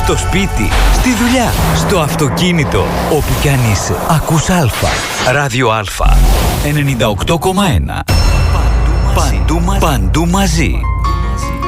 στο σπίτι, στη δουλειά, στο αυτοκίνητο, όπου κι αν είσαι. Ακούς Α. Ράδιο Α. 98,1. Παντού μαζί.